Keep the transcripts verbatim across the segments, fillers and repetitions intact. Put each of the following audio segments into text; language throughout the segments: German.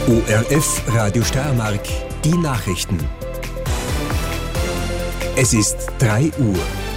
O R F Radio Steiermark, die Nachrichten. Es ist drei Uhr.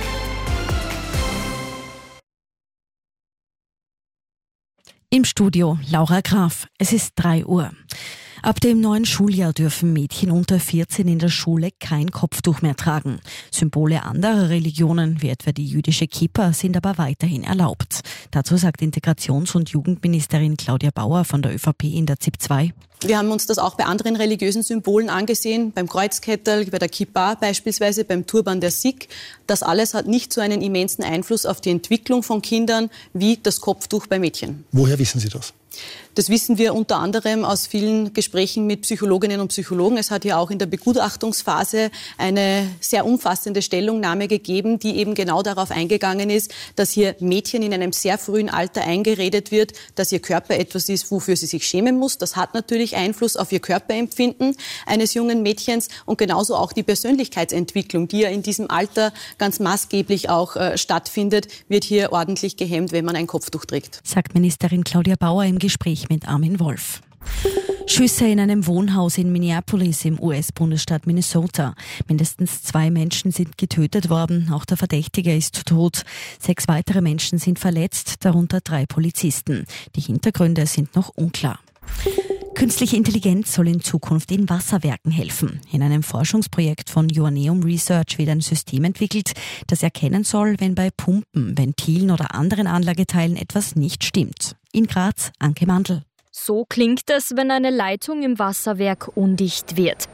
Im Studio Laura Graf. Es ist drei Uhr. Ab dem neuen Schuljahr dürfen Mädchen unter vierzehn in der Schule kein Kopftuch mehr tragen. Symbole anderer Religionen, wie etwa die jüdische Kippa, sind aber weiterhin erlaubt. Dazu sagt Integrations- und Jugendministerin Claudia Bauer von der ÖVP in der Z I P zwei. Wir haben uns das auch bei anderen religiösen Symbolen angesehen, beim Kreuzkettel, bei der Kippa beispielsweise, beim Turban der Sikh. Das alles hat nicht so einen immensen Einfluss auf die Entwicklung von Kindern wie das Kopftuch bei Mädchen. Woher wissen Sie das? Das wissen wir unter anderem aus vielen Gesprächen mit Psychologinnen und Psychologen. Es hat ja auch in der Begutachtungsphase eine sehr umfassende Stellungnahme gegeben, die eben genau darauf eingegangen ist, dass hier Mädchen in einem sehr frühen Alter eingeredet wird, dass ihr Körper etwas ist, wofür sie sich schämen muss. Das hat natürlich Einfluss auf ihr Körperempfinden eines jungen Mädchens und genauso auch die Persönlichkeitsentwicklung, die ja in diesem Alter ganz maßgeblich auch äh, stattfindet, wird hier ordentlich gehemmt, wenn man ein Kopftuch trägt. Sagt Ministerin Claudia Bauer im Gespräch mit Armin Wolf. Schüsse in einem Wohnhaus in Minneapolis im U S-Bundesstaat Minnesota. Mindestens zwei Menschen sind getötet worden, auch der Verdächtige ist tot. Sechs weitere Menschen sind verletzt, darunter drei Polizisten. Die Hintergründe sind noch unklar. Künstliche Intelligenz soll in Zukunft in Wasserwerken helfen. In einem Forschungsprojekt von Joanneum Research wird ein System entwickelt, das erkennen soll, wenn bei Pumpen, Ventilen oder anderen Anlageteilen etwas nicht stimmt. In Graz, Anke Mandl. So klingt es, wenn eine Leitung im Wasserwerk undicht wird.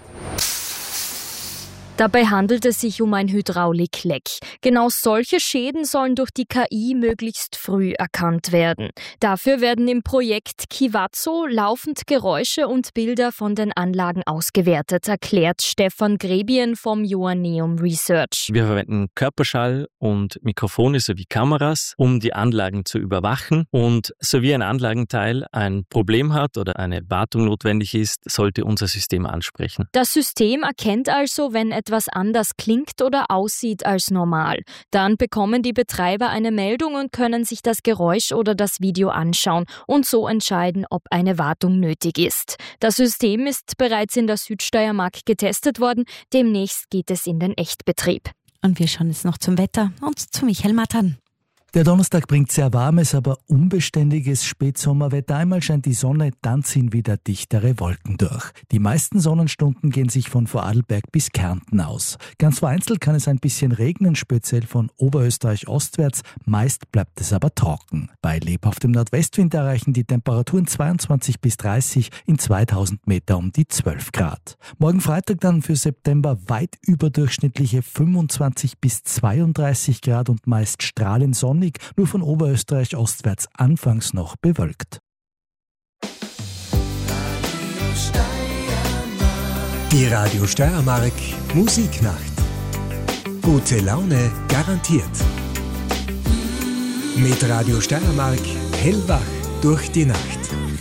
Dabei handelt es sich um ein Hydraulikleck. Genau solche Schäden sollen durch die K I möglichst früh erkannt werden. Dafür werden im Projekt Kivazo laufend Geräusche und Bilder von den Anlagen ausgewertet, erklärt Stefan Grebien vom Joanneum Research. Wir verwenden Körperschall und Mikrofone sowie Kameras, um die Anlagen zu überwachen. Und sowie ein Anlagenteil ein Problem hat oder eine Wartung notwendig ist, sollte unser System ansprechen. Das System erkennt also, wenn etwas etwas anders klingt oder aussieht als normal. Dann bekommen die Betreiber eine Meldung und können sich das Geräusch oder das Video anschauen und so entscheiden, ob eine Wartung nötig ist. Das System ist bereits in der Südsteiermark getestet worden. Demnächst geht es in den Echtbetrieb. Und wir schauen jetzt noch zum Wetter und zu Michael Mattern. Der Donnerstag bringt sehr warmes, aber unbeständiges Spätsommerwetter. Einmal scheint die Sonne, dann ziehen wieder dichtere Wolken durch. Die meisten Sonnenstunden gehen sich von Vorarlberg bis Kärnten aus. Ganz vereinzelt kann es ein bisschen regnen, speziell von Oberösterreich ostwärts. Meist bleibt es aber trocken. Bei lebhaftem Nordwestwind erreichen die Temperaturen zweiundzwanzig bis dreißig, in zweitausend Meter um die zwölf Grad. Morgen Freitag dann für September weit überdurchschnittliche fünfundzwanzig bis zweiunddreißig Grad und meist strahlend Sonne. Nur von Oberösterreich ostwärts anfangs noch bewölkt. Die Radio Steiermark Musiknacht. Gute Laune garantiert. Mit Radio Steiermark hellwach durch die Nacht.